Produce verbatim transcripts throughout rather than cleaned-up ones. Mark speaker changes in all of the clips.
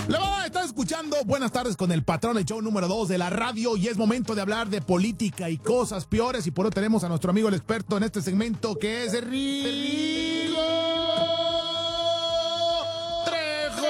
Speaker 1: La estás escuchando Buenas tardes con el patrón, el show número dos de la radio, y es momento de hablar de política y cosas peores, y por eso tenemos a nuestro amigo el experto en este segmento, que es Rigo Trejo.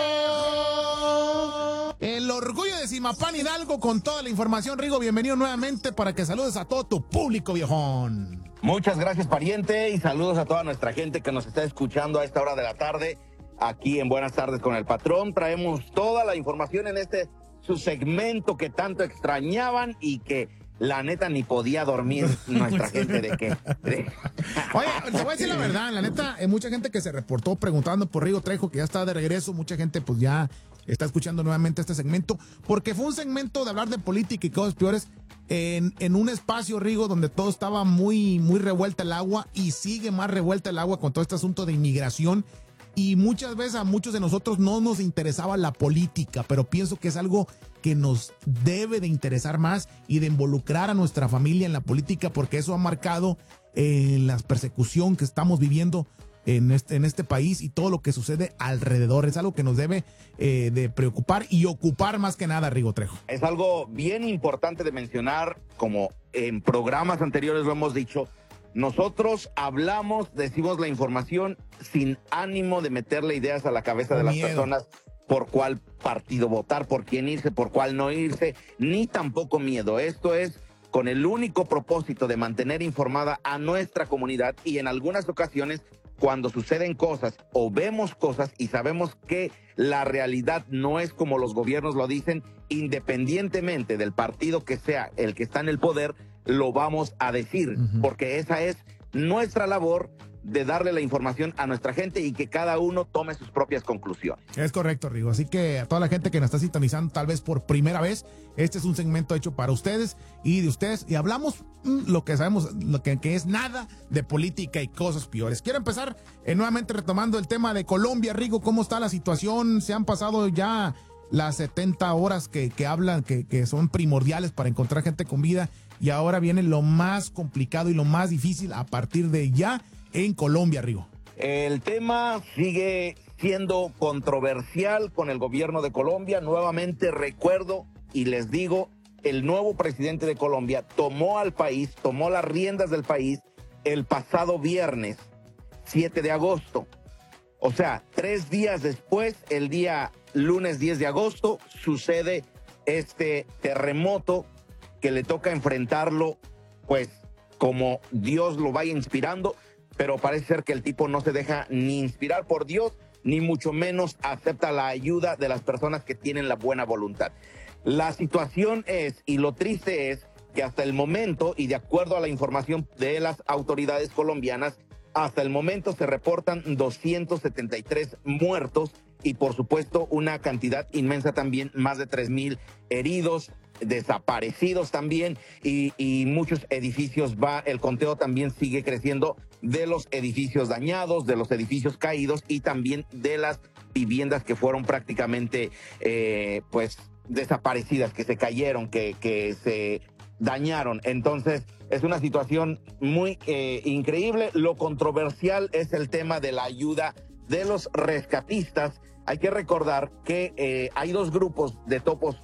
Speaker 1: El orgullo de Zimapán Hidalgo con toda la información. Rigo, bienvenido nuevamente para que saludes a todo tu público, viejón.
Speaker 2: Muchas gracias, pariente, y saludos a toda nuestra gente que nos está escuchando a esta hora de la tarde. Aquí en Buenas tardes con el patrón traemos toda la información en este su segmento que tanto extrañaban y que la neta ni podía dormir nuestra gente de que... De...
Speaker 1: Oye, te voy a decir la verdad, la neta, hay mucha gente que se reportó preguntando por Rigo Trejo, que ya está de regreso, mucha gente pues ya está escuchando nuevamente este segmento, porque fue un segmento de hablar de política y cosas peores en, en un espacio, Rigo, donde todo estaba muy, muy revuelta el agua, y sigue más revuelta el agua con todo este asunto de inmigración. Y muchas veces a muchos de nosotros no nos interesaba la política, pero pienso que es algo que nos debe de interesar más y de involucrar a nuestra familia en la política, porque eso ha marcado eh, la persecución que estamos viviendo en este, en este país y todo lo que sucede alrededor. Es algo que nos debe eh, de preocupar y ocupar más que nada, Rigo Trejo.
Speaker 2: Es algo bien importante de mencionar, como en programas anteriores lo hemos dicho. Nosotros hablamos, decimos la información sin ánimo de meterle ideas a la cabeza de las
Speaker 1: Miedo.
Speaker 2: personas por cuál partido votar, por quién irse, por cuál no irse, ni tampoco miedo. Esto es con el único propósito de mantener informada a nuestra comunidad, y en algunas ocasiones cuando suceden cosas o vemos cosas y sabemos que la realidad no es como los gobiernos lo dicen, independientemente del partido que sea el que está en el poder, lo vamos a decir, uh-huh. porque esa es nuestra labor, de darle la información a nuestra gente y que cada uno tome sus propias conclusiones.
Speaker 1: Es correcto, Rigo. Así que a toda la gente que nos está sintonizando tal vez por primera vez, este es un segmento hecho para ustedes y de ustedes, y hablamos mmm, lo que sabemos, lo que, que es nada de política y cosas peores. Quiero empezar eh, nuevamente retomando el tema de Colombia, Rigo. ¿Cómo está la situación? Se han pasado ya las setenta horas que, que hablan, que, que son primordiales para encontrar gente con vida, y ahora viene lo más complicado y lo más difícil a partir de ya en Colombia, Rigo.
Speaker 2: El tema sigue siendo controversial con el gobierno de Colombia. Nuevamente recuerdo y les digo, el nuevo presidente de Colombia tomó al país, tomó las riendas del país el pasado viernes, siete de agosto. O sea, tres días después, el día lunes diez de agosto, sucede este terremoto que le toca enfrentarlo, pues, como Dios lo vaya inspirando. Pero parece ser que el tipo no se deja ni inspirar por Dios, ni mucho menos acepta la ayuda de las personas que tienen la buena voluntad. La situación es, y lo triste es, que hasta el momento, y de acuerdo a la información de las autoridades colombianas, hasta el momento se reportan doscientos setenta y tres muertos y, por supuesto, una cantidad inmensa también, más de tres mil heridos, desaparecidos también, y, y muchos edificios va, el conteo también sigue creciendo de los edificios dañados, de los edificios caídos y también de las viviendas que fueron prácticamente eh, pues desaparecidas, que se cayeron, que, que se dañaron. Entonces es una situación muy eh, increíble. Lo controversial es el tema de la ayuda de los rescatistas. Hay que recordar que eh, hay dos grupos de topos